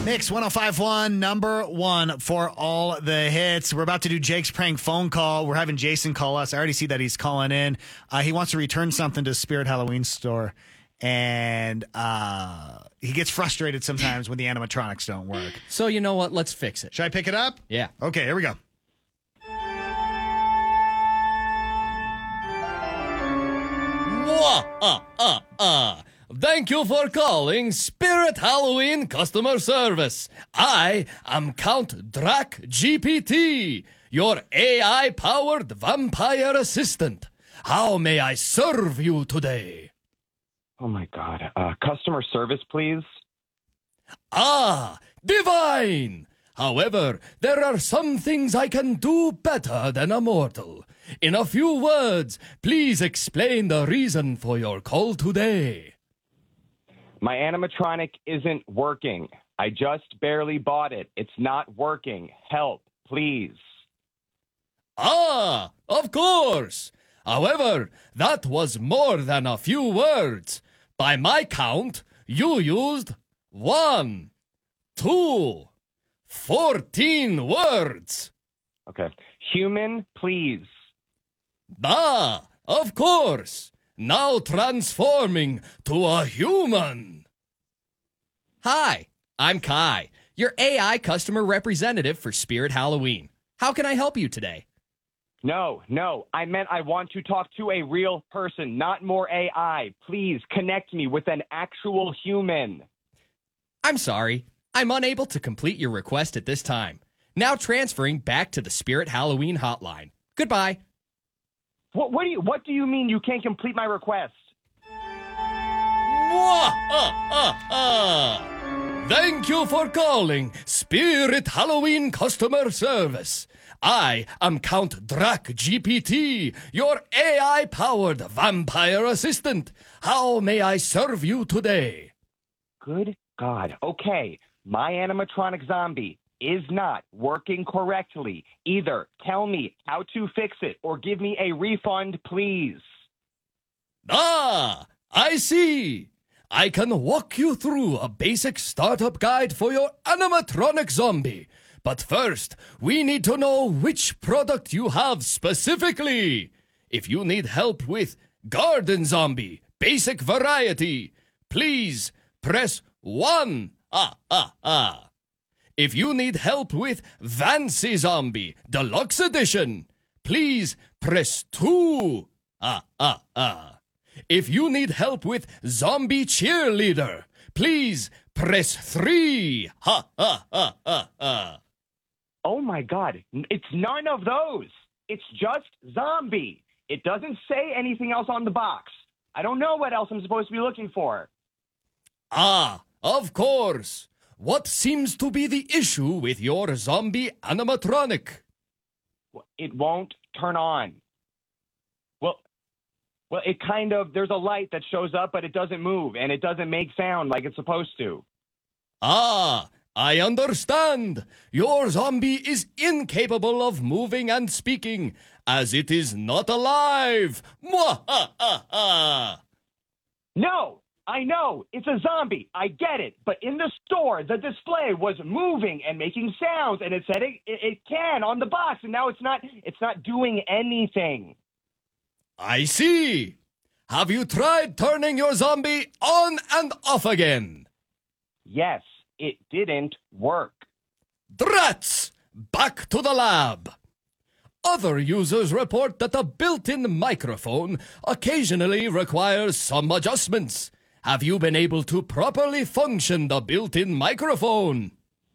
Mix 105.1, number one for all the hits. We're about to do Jake's prank phone call. We're having Jason call us. I already see that he's calling in. He wants to return something to Spirit Halloween store. And he gets frustrated sometimes when the animatronics don't work. So you know what? Let's fix it. Should I pick it up? Yeah. Okay, here we go. Thank you for calling Spirit Halloween Customer Service. I am Count Drac GPT, your AI-powered vampire assistant. How may I serve you today? Oh, my God. Customer service, please. Ah, divine! However, there are some things I can do better than a mortal. In a few words, please explain the reason for your call today. My animatronic isn't working. I just barely bought it. It's not working. Help, please. Ah, of course. However, that was more than a few words. By my count, you used 1, 2, 14 words. Okay. Human, please. Ah, of course. Now transforming to a human. Hi, I'm Kai, your AI customer representative for Spirit Halloween. How can I help you today? No. I meant I want to talk to a real person, not more AI. Please connect me with an actual human. I'm sorry. I'm unable to complete your request at this time. Now transferring back to the Spirit Halloween hotline. Goodbye. What do you mean you can't complete my request? Thank you for calling Spirit Halloween Customer Service. I am Count Drac GPT, your AI-powered vampire assistant. How may I serve you today? Good God. Okay, my animatronic zombie is not working correctly. Either tell me how to fix it or give me a refund, please. Ah, I see. I can walk you through a basic startup guide for your animatronic zombie. But first, we need to know which product you have specifically. If you need help with Garden Zombie, Basic Variety, please press 1. If you need help with Fancy Zombie, Deluxe Edition, please press 2. If you need help with Zombie Cheerleader, please press 3. Oh my God, it's none of those. It's just zombie. It doesn't say anything else on the box. I don't know what else I'm supposed to be looking for. Ah, of course. What seems to be the issue with your zombie animatronic? It won't turn on. Well, it kind of, there's a light that shows up, but it doesn't move, and it doesn't make sound like it's supposed to. Ah, I understand. Your zombie is incapable of moving and speaking, as it is not alive. No, I know, it's a zombie. I get it. But in the store, the display was moving and making sounds, and it said it can on the box, and now it's not doing anything. I see. Have you tried turning your zombie on and off again? Yes, it didn't work. Drats! Back to the lab. Other users report that the built-in microphone occasionally requires some adjustments. Have you been able to properly function the built-in microphone?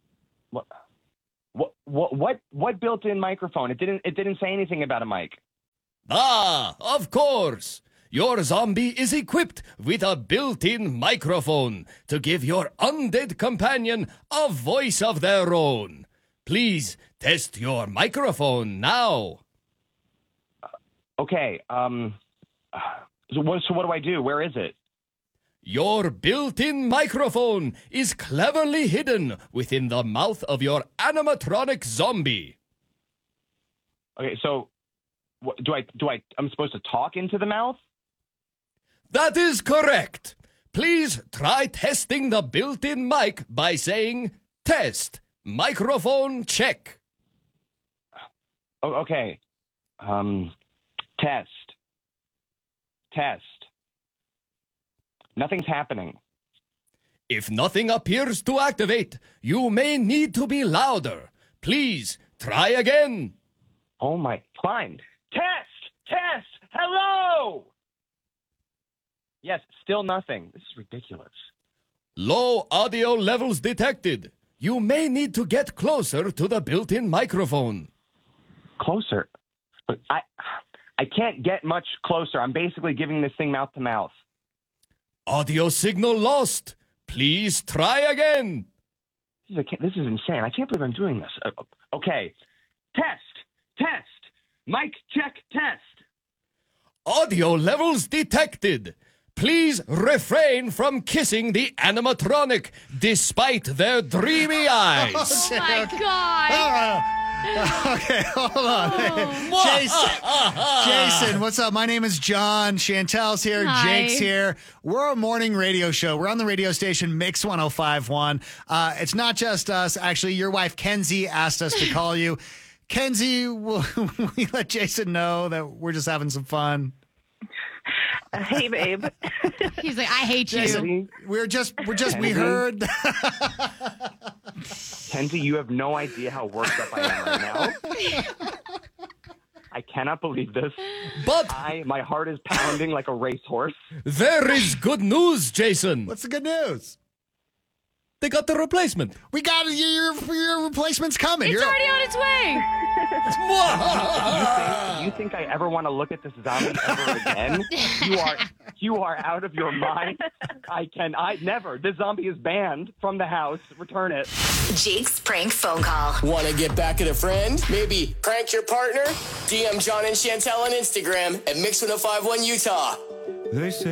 What built-in microphone? It didn't say anything about a mic. Ah, of course. Your zombie is equipped with a built-in microphone to give your undead companion a voice of their own. Please test your microphone now. Okay, so what do I do? Where is it? Your built-in microphone is cleverly hidden within the mouth of your animatronic zombie. Okay, so I'm supposed to talk into the mouth? That is correct. Please try testing the built-in mic by saying Test. Microphone check. Oh, okay. Test. Nothing's happening. If nothing appears to activate, you may need to be louder. Please try again. Oh my, fine. Test. Hello. Yes, still nothing. This is ridiculous. Low audio levels detected. You may need to get closer to the built-in microphone. Closer. But I can't get much closer. I'm basically giving this thing mouth to mouth. Audio signal lost. Please try again. This is insane. I can't believe I'm doing this. Okay. Test. Mic check test. Audio levels detected. Please refrain from kissing the animatronic despite their dreamy eyes. Oh my God. Okay, hold on. Jason, what's up? My name is John. Chantel's here. Hi. Jake's here. We're a morning radio show. We're on the radio station Mix 105.1. It's not just us. Actually, your wife, Kenzie, asked us to call you. Kenzie, will we let Jason know that we're just having some fun? Hey, babe. He's like, I hate you. Jason, we heard. Kenzie, you have no idea how worked up I am right now. I cannot believe this. But my heart is pounding like a racehorse. there is good news, Jason. What's the good news? They got the replacement. We got your replacement's coming. It's already on its way. You think I ever want to look at this zombie ever again? You are out of your mind. I never. This zombie is banned from the house. Return it. Jake's prank phone call. Want to get back at a friend? Maybe prank your partner? DM John and Chantel on Instagram at Mix1051 Utah. They say